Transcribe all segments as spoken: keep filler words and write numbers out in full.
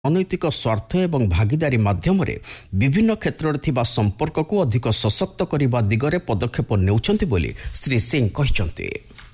ଅନୈତିକ ସ୍ୱାର୍ଥ ଏବଂ ଭାଗିଦାରୀ ମାଧ୍ୟମରେ ବିଭିନ୍ନ କ୍ଷେତ୍ରରେ ଥିବା ସମ୍ପର୍କକୁ ଅଧିକ ସଶକ୍ତ କରିବା ଦିଗରେ ପଦକ୍ଷେପ ନେଉଛନ୍ତି ବୋଲି ଶ୍ରୀ ସିଂ କହିଛନ୍ତି।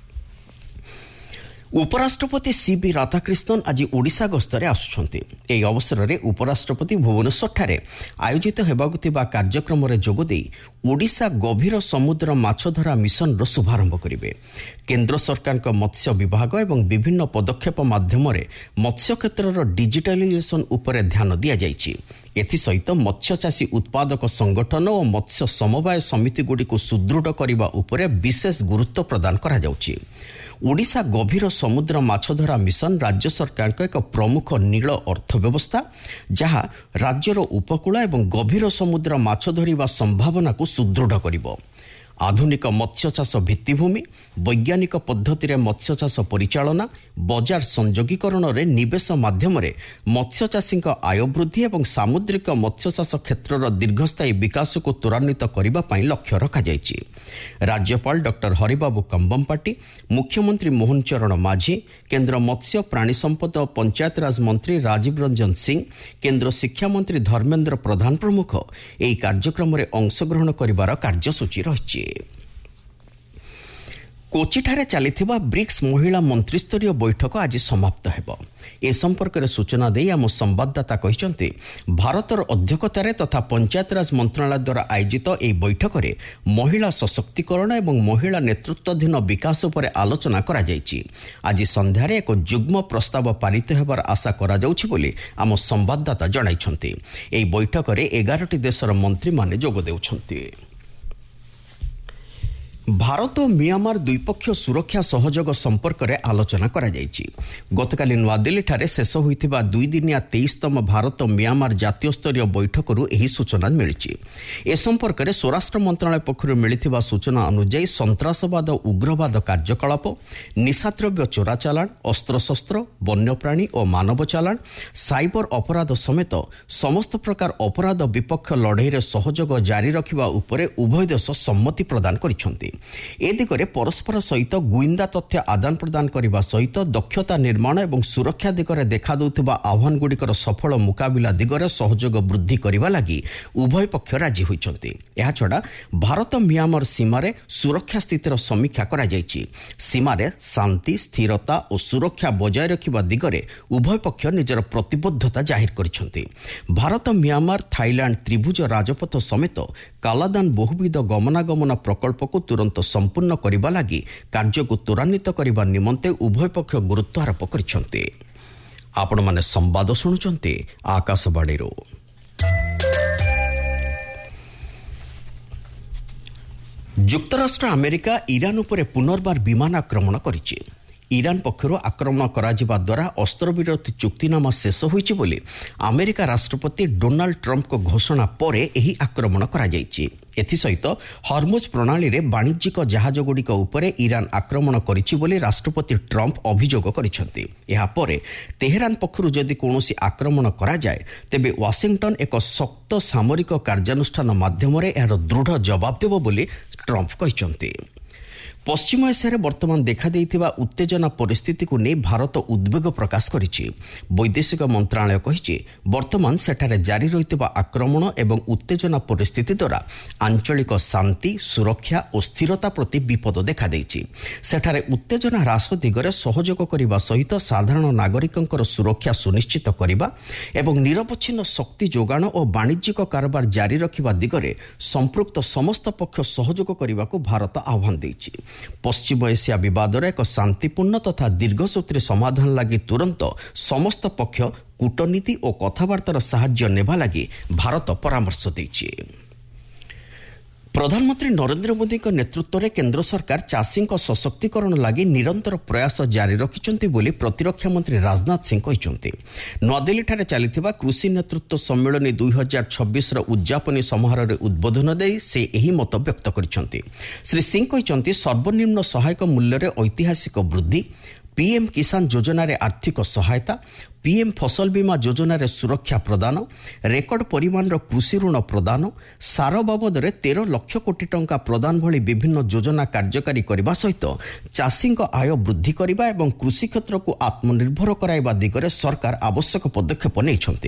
ଉପରାଷ୍ଟ୍ରପତି ସିବି ରାଧାକ୍ରିଷ୍ଣନ୍ ଆଜି ଓଡ଼ିଶା ଗସ୍ତରେ ଆସୁଛନ୍ତି। ଏହି ଅବସରରେ ଉପରାଷ୍ଟ୍ରପତି ଭୁବନେଶ୍ୱରଠାରେ ଆୟୋଜିତ ହେବାକୁ ଥିବା କାର୍ଯ୍ୟକ୍ରମରେ ଯୋଗଦେଇ ଓଡ଼ିଶା ଗଭୀର ସମୁଦ୍ର ମାଛଧରା ମିଶନର ଶୁଭାରମ୍ଭ କରିବେ। କେନ୍ଦ୍ର ସରକାରଙ୍କ ମତ୍ସ୍ୟ ବିଭାଗ ଏବଂ ବିଭିନ୍ନ ପଦକ୍ଷେପ ମାଧ୍ୟମରେ ମତ୍ସ୍ୟ କ୍ଷେତ୍ରର ଡିଜିଟାଲାଇଜେସନ୍ ଉପରେ ଧ୍ୟାନ ଦିଆଯାଇଛି। ଏଥିସହିତ ମତ୍ସ୍ୟଚାଷୀ ଉତ୍ପାଦକ ସଂଗଠନ ଓ ମତ୍ସ୍ୟ ସମବାୟ ସମିତିଗୁଡ଼ିକୁ ସୁଦୃଢ଼ କରିବା ଉପରେ ବିଶେଷ ଗୁରୁତ୍ୱ ପ୍ରଦାନ କରାଯାଉଛି। ଓଡ଼ିଶା ଗଭୀର ସମୁଦ୍ର ମାଛଧରା ମିଶନ ରାଜ୍ୟ ସରକାରଙ୍କ ଏକ ପ୍ରମୁଖ ନୀଳ ଅର୍ଥବ୍ୟବସ୍ଥା, ଯାହା ରାଜ୍ୟର ଉପକୂଳ ଏବଂ ଗଭୀର ସମୁଦ୍ର ମାଛ ଧରିବା ସମ୍ଭାବନାକୁ ସୁଦୃଢ଼ କରିବ। ଆଧୁନିକ ମତ୍ସ୍ୟଚାଷ ଭିତ୍ତିଭୂମି, ବୈଜ୍ଞାନିକ ପଦ୍ଧତିରେ ମତ୍ସ୍ୟଚାଷ ପରିଚାଳନା, ବଜାର ସଂଯୋଗୀକରଣରେ ନିବେଶ ମାଧ୍ୟମରେ ମତ୍ସ୍ୟଚାଷୀଙ୍କ ଆୟ ବୃଦ୍ଧି ଏବଂ ସାମୁଦ୍ରିକ ମତ୍ସ୍ୟଚାଷ କ୍ଷେତ୍ରର ଦୀର୍ଘସ୍ଥାୟୀ ବିକାଶକୁ ତ୍ୱରାନ୍ୱିତ କରିବା ପାଇଁ ଲକ୍ଷ୍ୟ ରଖାଯାଇଛି। ରାଜ୍ୟପାଳ ଡକ୍ଟର ହରିବାବୁ କମ୍ବମ୍ପାଟି, ମୁଖ୍ୟମନ୍ତ୍ରୀ ମୋହନ ଚରଣ ମାଝୀ, କେନ୍ଦ୍ର ମତ୍ସ୍ୟ ପ୍ରାଣୀ ସମ୍ପଦ ଓ ପଞ୍ଚାୟତରାଜ ମନ୍ତ୍ରୀ ରାଜୀବ ରଞ୍ଜନ ସିଂ, କେନ୍ଦ୍ର ଶିକ୍ଷାମନ୍ତ୍ରୀ ଧର୍ମେନ୍ଦ୍ର ପ୍ରଧାନ ପ୍ରମୁଖ ଏହି କାର୍ଯ୍ୟକ୍ରମରେ ଅଂଶଗ୍ରହଣ କରିବାର କାର୍ଯ୍ୟସୂଚୀ ରହିଛି। କୋଚିଠାରେ ଚାଲିଥିବା ବ୍ରିକ୍ସ ମହିଳା ମନ୍ତ୍ରୀସ୍ତରୀୟ ବୈଠକ ଆଜି ସମାପ୍ତ ହେବ। ଏ ସମ୍ପର୍କରେ ସୂଚନା ଦେଇ ଆମ ସମ୍ବାଦଦାତା କହିଛନ୍ତି, ଭାରତର ଅଧ୍ୟକ୍ଷତାରେ ତଥା ପଞ୍ଚାୟତରାଜ ମନ୍ତ୍ରଣାଳୟ ଦ୍ୱାରା ଆୟୋଜିତ ଏହି ବୈଠକରେ ମହିଳା ସଶକ୍ତିକରଣ ଏବଂ ମହିଳା ନେତୃତ୍ୱାଧୀନ ବିକାଶ ଉପରେ ଆଲୋଚନା କରାଯାଇଛି। ଆଜି ସନ୍ଧ୍ୟାରେ ଏକ ଯୁଗ୍ମ ପ୍ରସ୍ତାବ ପାରିତ ହେବାର ଆଶା କରାଯାଉଛି ବୋଲି ଆମ ସମ୍ବାଦଦାତା ଜଣାଇଛନ୍ତି। ଏହି ବୈଠକରେ ଏଗାରଟି ଦେଶର ମନ୍ତ୍ରୀମାନେ ଯୋଗ ଦେଉଛନ୍ତି। ଭାରତ ଓ ମିଆଁମାର ଦ୍ୱିପକ୍ଷୀୟ ସୁରକ୍ଷା ସହଯୋଗ ସମ୍ପର୍କରେ ଆଲୋଚନା କରାଯାଇଛି। ଗତକାଲି ନୂଆଦିଲ୍ଲୀଠାରେ ଶେଷ ହୋଇଥିବା ଦୁଇଦିନିଆ ତେଇଶତମ ଭାରତ ମିଆଁମାର ଜାତୀୟ ସ୍ତରୀୟ ବୈଠକରୁ ଏହି ସୂଚନା ମିଳିଛି। ଏ ସମ୍ପର୍କରେ ସ୍ୱରାଷ୍ଟ୍ର ମନ୍ତ୍ରଣାଳୟ ପକ୍ଷରୁ ମିଳିଥିବା ସୂଚନା ଅନୁଯାୟୀ ସନ୍ତାସବାଦ ଓ ଉଗ୍ରବାଦ କାର୍ଯ୍ୟକଳାପ, ନିଶାଦ୍ରବ୍ୟ ଚୋରାଚାଲାଣ, ଅସ୍ତ୍ରଶସ୍ତ୍ର, ବନ୍ୟପ୍ରାଣୀ ଓ ମାନବ ଚାଲାଣ, ସାଇବର ଅପରାଧ ସମେତ ସମସ୍ତ ପ୍ରକାର ଅପରାଧ ବିପକ୍ଷ ଲଢ଼େଇରେ ସହଯୋଗ ଜାରି ରଖିବା ଉପରେ ଉଭୟ ଦେଶ ସମ୍ମତି ପ୍ରଦାନ କରିଛନ୍ତି। ଏ ଦିଗରେ ପରସ୍ପର ସହିତ ଗୁଇନ୍ଦା ତଥ୍ୟ ଆଦାନ ପ୍ରଦାନ କରିବା ସହିତ ଦକ୍ଷତା ନିର୍ମାଣ ଏବଂ ସୁରକ୍ଷା ଦିଗରେ ଦେଖାଦେଉଥିବା ଆହ୍ୱାନଗୁଡ଼ିକର ସଫଳ ମୁକାବିଲା ଦିଗରେ ସହଯୋଗ ବୃଦ୍ଧି କରିବା ଲାଗି ଉଭୟ ପକ୍ଷ ରାଜି ହୋଇଛନ୍ତି। ଏହାଛଡ଼ା ଭାରତ ମିଆଁମାର ସୀମାରେ ସୁରକ୍ଷା ସ୍ଥିତିର ସମୀକ୍ଷା କରାଯାଇଛି। ସୀମାରେ ଶାନ୍ତି, ସ୍ଥିରତା ଓ ସୁରକ୍ଷା ବଜାୟ ରଖିବା ଦିଗରେ ଉଭୟ ପକ୍ଷ ନିଜର ପ୍ରତିବଦ୍ଧତା ଜାହିର କରିଛନ୍ତି। ଭାରତ ମିଆଁମାର ଥାଇଲାଣ୍ଡ ତ୍ରିଭୁଜ ରାଜପଥ ସମେତ କାଲାଦାନ ବହୁବିଧ ଗମନାଗମନ ପ୍ରକଳ୍ପକୁ ତୁରନ୍ତ ସମ୍ପୂର୍ଣ୍ଣ କରିବା ଲାଗି କାର୍ଯ୍ୟକୁ ତ୍ୱରାନ୍ୱିତ କରିବା ନିମନ୍ତେ ଉଭୟ ପକ୍ଷ ଗୁରୁତ୍ୱ ଆରୋପ କରିଛନ୍ତି। ଆପଣମାନେ ସମ୍ବାଦ ଶୁଣୁଛନ୍ତି ଆକାଶବାଣୀରୁ। ଯୁକ୍ତରାଷ୍ଟ୍ର ଆମେରିକା ଇରାନ ଉପରେ ପୁନର୍ବାର ବିମାନ ଆକ୍ରମଣ କରିଛି। ଇରାନ ପକ୍ଷରୁ ଆକ୍ରମଣ କରାଯିବା ଦ୍ୱାରା ଅସ୍ତ୍ରବିରତି ଚୁକ୍ତିନାମା ଶେଷ ହୋଇଛି ବୋଲି ଆମେରିକା ରାଷ୍ଟ୍ରପତି ଡୋନାଲ୍ଡ ଟ୍ରମ୍ପଙ୍କ ଘୋଷଣା ପରେ ଏହି ଆକ୍ରମଣ କରାଯାଇଛି। ଏଥିସହିତ ହର୍ମୁଜ ପ୍ରଣାଳୀରେ ବାଣିଜ୍ୟିକ ଜାହାଜଗୁଡ଼ିକ ଉପରେ ଇରାନ ଆକ୍ରମଣ କରିଛି ବୋଲି ରାଷ୍ଟ୍ରପତି ଟ୍ରମ୍ପ ଅଭିଯୋଗ କରିଛନ୍ତି। ଏହାପରେ ତେହେରାନ ପକ୍ଷରୁ ଯଦି କୌଣସି ଆକ୍ରମଣ କରାଯାଏ, ତେବେ ୱାଶିଂଟନ ଏକ ଶକ୍ତ ସାମରିକ କାର୍ଯ୍ୟାନୁଷ୍ଠାନ ମାଧ୍ୟମରେ ଏହାର ଦୃଢ଼ ଜବାବ ଦେବ ବୋଲି ଟ୍ରମ୍ପ କହିଛନ୍ତି। ପଶ୍ଚିମ ଏସିଆରେ ବର୍ତ୍ତମାନ ଦେଖାଦେଇଥିବା ଉତ୍ତେଜନା ପରିସ୍ଥିତିକୁ ନେଇ ଭାରତ ଉଦ୍ବେଗ ପ୍ରକାଶ କରିଛି। ବୈଦେଶିକ ମନ୍ତ୍ରଣାଳୟ କହିଛି, ବର୍ତ୍ତମାନ ସେଠାରେ ଜାରି ରହିଥିବା ଆକ୍ରମଣ ଏବଂ ଉତ୍ତେଜନା ପରିସ୍ଥିତି ଦ୍ୱାରା ଆଞ୍ଚଳିକ ଶାନ୍ତି, ସୁରକ୍ଷା ଓ ସ୍ଥିରତା ପ୍ରତି ବିପଦ ଦେଖାଦେଇଛି। ସେଠାରେ ଉତ୍ତେଜନା ହ୍ରାସ ଦିଗରେ ସହଯୋଗ କରିବା ସହିତ ସାଧାରଣ ନାଗରିକଙ୍କର ସୁରକ୍ଷା ସୁନିଶ୍ଚିତ କରିବା ଏବଂ ନିରବଚ୍ଛିନ୍ନ ଶକ୍ତି ଯୋଗାଣ ଓ ବାଣିଜ୍ୟିକ କାରବାର ଜାରି ରଖିବା ଦିଗରେ ସମ୍ପୃକ୍ତ ସମସ୍ତ ପକ୍ଷ ସହଯୋଗ କରିବାକୁ ଭାରତ ଆହ୍ୱାନ ଦେଇଛି। ପଶ୍ଚିମ ଏସିଆ ବିବାଦର ଏକ ଶାନ୍ତିପୂର୍ଣ୍ଣ ତଥା ଦୀର୍ଘସୂତ୍ରୀ ସମାଧାନ ଲାଗି ତୁରନ୍ତ ସମସ୍ତ ପକ୍ଷ କୂଟନୀତି ଓ କଥାବାର୍ତ୍ତାର ସାହାଯ୍ୟ ନେବା ଲାଗି ଭାରତ ପରାମର୍ଶ ଦେଇଛି। ପ୍ରଧାନମନ୍ତ୍ରୀ ନରେନ୍ଦ୍ର ମୋଦିଙ୍କ ନେତୃତ୍ୱରେ କେନ୍ଦ୍ର ସରକାର ଚାଷୀଙ୍କ ସଶକ୍ତିକରଣ ଲାଗି ନିରନ୍ତର ପ୍ରୟାସ ଜାରି ରଖିଛନ୍ତି ବୋଲି ପ୍ରତିରକ୍ଷା ମନ୍ତ୍ରୀ ରାଜନାଥ ସିଂ କହିଛନ୍ତି। ନୂଆଦିଲ୍ଲୀଠାରେ ଚାଲିଥିବା କୃଷି ନେତୃତ୍ୱ ସମ୍ମିଳନୀ ଦୁଇ ହଜାର ଛବିଶର ଉଦ୍ଯାପନୀ ସମାରୋହରେ ଉଦ୍ବୋଧନ ଦେଇ ସେ ଏହି ମତ ବ୍ୟକ୍ତ କରିଛନ୍ତି। ଶ୍ରୀ ସିଂ କହିଛନ୍ତି, ସର୍ବନିମ୍ନ ସହାୟକ ମୂଲ୍ୟରେ ଐତିହାସିକ ବୃଦ୍ଧି, ପିଏମ୍ କିଷାନ ଯୋଜନାରେ ଆର୍ଥିକ ସହାୟତା, ପିଏମ୍ ଫସଲ ବୀମା ଯୋଜନାରେ ସୁରକ୍ଷା ପ୍ରଦାନ, ରେକର୍ଡ ପରିମାଣର କୃଷି ଋଣ ପ୍ରଦାନ, ସାର ବାବଦରେ ତେର ଲକ୍ଷ କୋଟି ଟଙ୍କା ପ୍ରଦାନ ଭଳି ବିଭିନ୍ନ ଯୋଜନା କାର୍ଯ୍ୟକାରୀ କରିବା ସହିତ ଚାଷୀଙ୍କ ଆୟ ବୃଦ୍ଧି କରିବା ଏବଂ କୃଷି କ୍ଷେତ୍ରକୁ ଆତ୍ମନିର୍ଭର କରାଇବା ଦିଗରେ ସରକାର ଆବଶ୍ୟକ ପଦକ୍ଷେପ ନେଇଛନ୍ତି।